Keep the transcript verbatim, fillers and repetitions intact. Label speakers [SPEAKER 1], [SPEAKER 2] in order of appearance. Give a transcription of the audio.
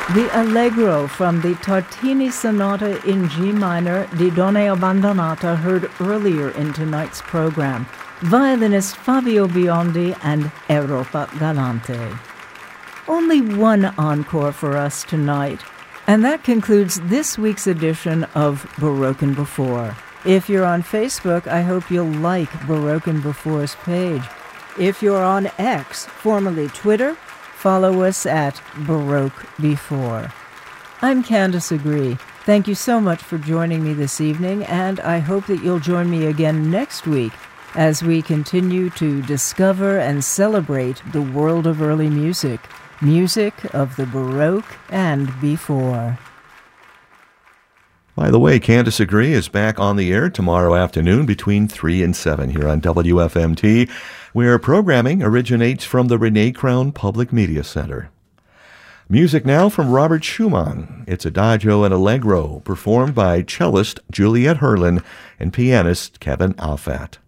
[SPEAKER 1] The Allegro from the Tartini Sonata in G minor di Donne Abbandonata heard earlier in tonight's program. Violinist Fabio Biondi and Europa Galante. Only one encore for us tonight, and that concludes this week's edition of Baroque Before. If you're on Facebook, I hope you'll like Baroque Before's page. If you're on X, formerly Twitter, follow us at Baroque Before. I'm Candace Agree. Thank you so much for joining me this evening, and I hope that you'll join me again next week as we continue to discover and celebrate the world of early music, music of the Baroque and before.
[SPEAKER 2] By the way, Candace Agree is back on the air tomorrow afternoon between three and seven here on W F M T, where programming originates from the Renee Crown Public Media Center. Music now from Robert Schumann. It's Adagio and Allegro, performed by cellist Juliette Herlin and pianist Kevin Alfat.